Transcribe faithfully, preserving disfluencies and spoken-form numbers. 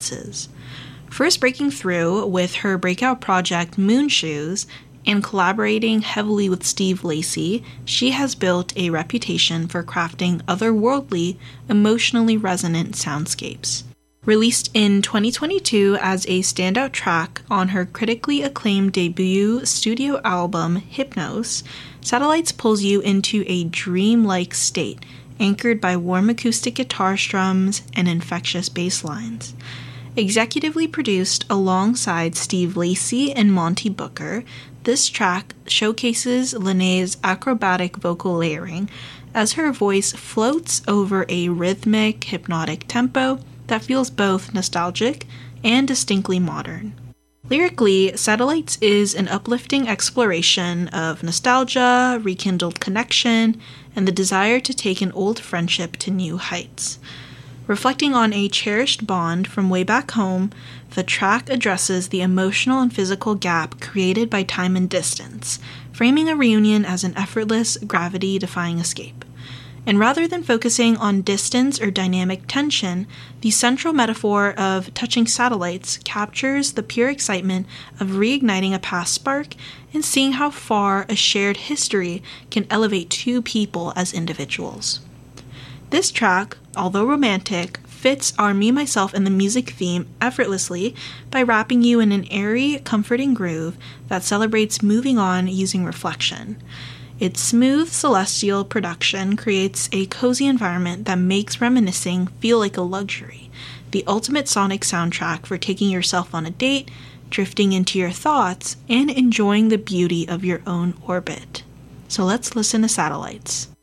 audiences. First breaking through with her breakout project Moon Shoes and collaborating heavily with Steve Lacy, she has built a reputation for crafting otherworldly, emotionally resonant soundscapes. Released in twenty twenty-two as a standout track on her critically acclaimed debut studio album, Hypnos, Satellites pulls you into a dreamlike state, anchored by warm acoustic guitar strums and infectious bass lines. Executively produced alongside Steve Lacy and Monty Booker, this track showcases Lené's acrobatic vocal layering as her voice floats over a rhythmic, hypnotic tempo that feels both nostalgic and distinctly modern. Lyrically, Satellites is an uplifting exploration of nostalgia, rekindled connection, and the desire to take an old friendship to new heights. Reflecting on a cherished bond from way back home, the track addresses the emotional and physical gap created by time and distance, framing a reunion as an effortless, gravity-defying escape. And rather than focusing on distance or dynamic tension, the central metaphor of touching satellites captures the pure excitement of reigniting a past spark and seeing how far a shared history can elevate two people as individuals. This track, although romantic, fits our Me, Myself, and the Music theme effortlessly by wrapping you in an airy, comforting groove that celebrates moving on using reflection. Its smooth, celestial production creates a cozy environment that makes reminiscing feel like a luxury, the ultimate sonic soundtrack for taking yourself on a date, drifting into your thoughts, and enjoying the beauty of your own orbit. So let's listen to Satellites.